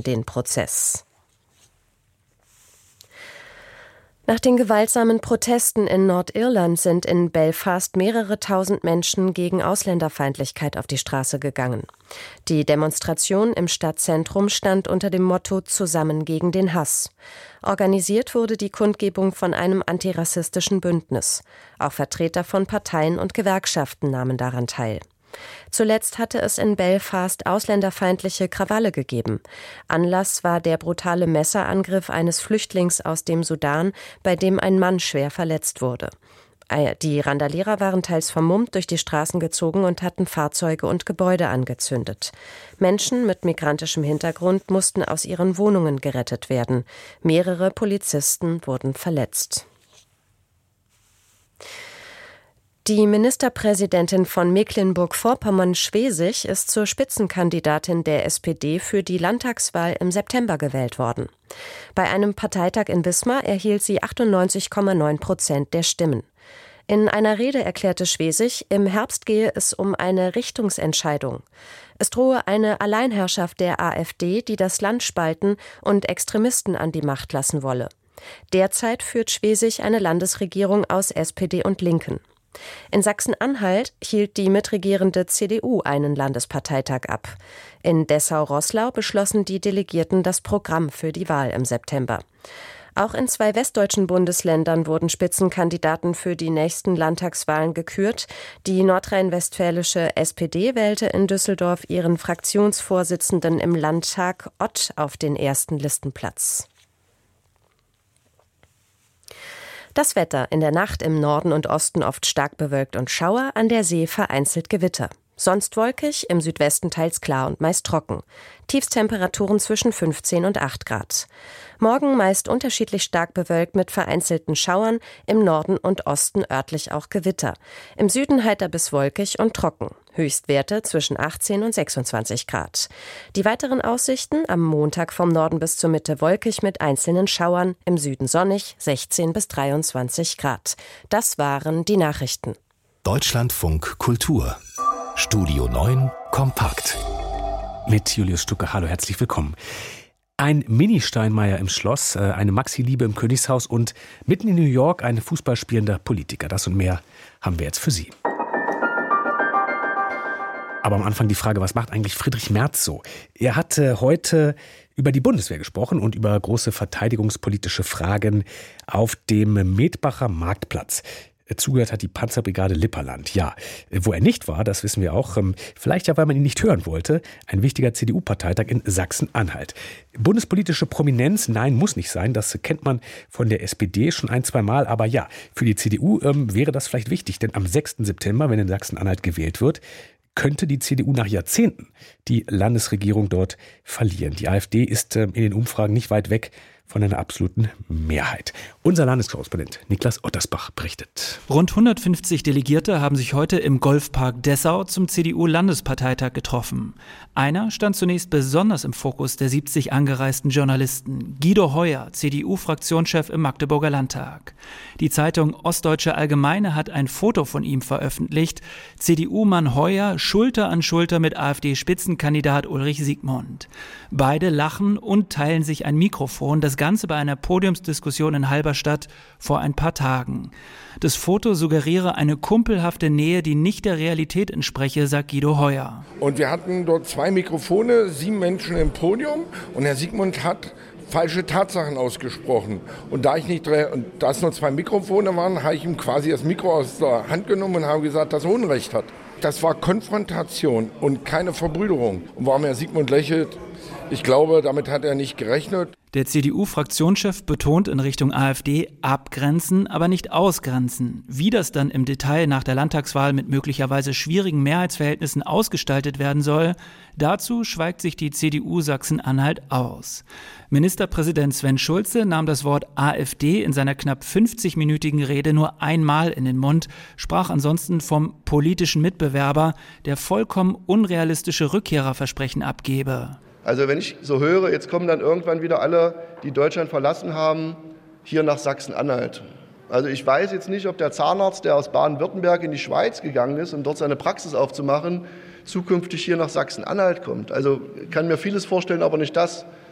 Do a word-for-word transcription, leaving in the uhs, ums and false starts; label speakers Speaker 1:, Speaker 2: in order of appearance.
Speaker 1: den Prozess. Nach den gewaltsamen Protesten in Nordirland sind in Belfast mehrere tausend Menschen gegen Ausländerfeindlichkeit auf die Straße gegangen. Die Demonstration im Stadtzentrum stand unter dem Motto »Zusammen gegen den Hass«. Organisiert wurde die Kundgebung von einem antirassistischen Bündnis. Auch Vertreter von Parteien und Gewerkschaften nahmen daran teil. Zuletzt hatte es in Belfast ausländerfeindliche Krawalle gegeben. Anlass war der brutale Messerangriff eines Flüchtlings aus dem Sudan, bei dem ein Mann schwer verletzt wurde. Die Randalierer waren teils vermummt durch die Straßen gezogen und hatten Fahrzeuge und Gebäude angezündet. Menschen mit migrantischem Hintergrund mussten aus ihren Wohnungen gerettet werden. Mehrere Polizisten wurden verletzt. Die Ministerpräsidentin von Mecklenburg-Vorpommern-Schwesig ist zur Spitzenkandidatin der S P D für die Landtagswahl im September gewählt worden. Bei einem Parteitag in Wismar erhielt sie achtundneunzig Komma neun Prozent der Stimmen. In einer Rede erklärte Schwesig, im Herbst gehe es um eine Richtungsentscheidung. Es drohe eine Alleinherrschaft der AfD, die das Land spalten und Extremisten an die Macht lassen wolle. Derzeit führt Schwesig eine Landesregierung aus S P D und Linken. In Sachsen-Anhalt hielt die mitregierende C D U einen Landesparteitag ab. In Dessau-Roßlau beschlossen die Delegierten das Programm für die Wahl im September. Auch in zwei westdeutschen Bundesländern wurden Spitzenkandidaten für die nächsten Landtagswahlen gekürt. Die nordrhein-westfälische S P D wählte in Düsseldorf ihren Fraktionsvorsitzenden im Landtag Ott auf den ersten Listenplatz. Das Wetter: in der Nacht im Norden und Osten oft stark bewölkt und Schauer, an der See vereinzelt Gewitter. Sonst wolkig, im Südwesten teils klar und meist trocken. Tiefstemperaturen zwischen fünfzehn und acht Grad. Morgen meist unterschiedlich stark bewölkt mit vereinzelten Schauern, im Norden und Osten örtlich auch Gewitter. Im Süden heiter bis wolkig und trocken. Höchstwerte zwischen achtzehn und sechsundzwanzig Grad. Die weiteren Aussichten: am Montag vom Norden bis zur Mitte wolkig mit einzelnen Schauern, im Süden sonnig, sechzehn bis dreiundzwanzig Grad. Das waren die Nachrichten.
Speaker 2: Deutschlandfunk Kultur. Studio neun kompakt.
Speaker 3: Mit Julius Stucke. Hallo, herzlich willkommen. Ein Mini-Steinmeier im Schloss, eine Maxi-Liebe im Königshaus und mitten in New York ein fußballspielender Politiker. Das und mehr haben wir jetzt für Sie. Aber am Anfang die Frage, was macht eigentlich Friedrich Merz so? Er hat heute über die Bundeswehr gesprochen und über große verteidigungspolitische Fragen auf dem Medbacher Marktplatz. Zugehört hat die Panzerbrigade Lipperland. Ja, wo er nicht war, das wissen wir auch, vielleicht ja, weil man ihn nicht hören wollte, ein wichtiger C D U-Parteitag in Sachsen-Anhalt. Bundespolitische Prominenz, nein, muss nicht sein, das kennt man von der S P D schon ein, zwei Mal, aber ja, für die C D U ähm, wäre das vielleicht wichtig, denn am sechsten September, wenn in Sachsen-Anhalt gewählt wird, könnte die C D U nach Jahrzehnten die Landesregierung dort verlieren. Die AfD ist ähm, in den Umfragen nicht weit weg von einer absoluten Mehrheit. Unser Landeskorrespondent Niklas Ottersbach berichtet.
Speaker 4: Rund hundertfünfzig Delegierte haben sich heute im Golfpark Dessau zum C D U-Landesparteitag getroffen. Einer stand zunächst besonders im Fokus der siebzig angereisten Journalisten: Guido Heuer, C D U-Fraktionschef im Magdeburger Landtag. Die Zeitung Ostdeutsche Allgemeine hat ein Foto von ihm veröffentlicht. C D U-Mann Heuer Schulter an Schulter mit AfD-Spitzenkandidat Ulrich Siegmund. Beide lachen und teilen sich ein Mikrofon. Das Ganze bei einer Podiumsdiskussion in Halberstadt vor ein paar Tagen. Das Foto suggeriere eine kumpelhafte Nähe, die nicht der Realität entspreche, sagt Guido Heuer.
Speaker 5: Und wir hatten dort zwei Mikrofone, sieben Menschen im Podium, und Herr Siegmund hat falsche Tatsachen ausgesprochen. Und da ich nicht, und da es nur zwei Mikrofone waren, habe ich ihm quasi das Mikro aus der Hand genommen und habe gesagt, dass er Unrecht hat. Das war Konfrontation und keine Verbrüderung. Und warum Herr Siegmund lächelt, ich glaube, damit hat er nicht gerechnet.
Speaker 4: Der C D U-Fraktionschef betont in Richtung AfD: abgrenzen, aber nicht ausgrenzen. Wie das dann im Detail nach der Landtagswahl mit möglicherweise schwierigen Mehrheitsverhältnissen ausgestaltet werden soll, dazu schweigt sich die C D U Sachsen-Anhalt aus. Ministerpräsident Sven Schulze nahm das Wort AfD in seiner knapp fünfzigminütigen Rede nur einmal in den Mund, sprach ansonsten vom politischen Mitbewerber, der vollkommen unrealistische Rückkehrerversprechen abgebe.
Speaker 6: Also wenn ich so höre, jetzt kommen dann irgendwann wieder alle, die Deutschland verlassen haben, hier nach Sachsen-Anhalt. Also ich weiß jetzt nicht, ob der Zahnarzt, der aus Baden-Württemberg in die Schweiz gegangen ist, um dort seine Praxis aufzumachen, zukünftig hier nach Sachsen-Anhalt kommt. Also ich kann mir vieles vorstellen, aber nicht das.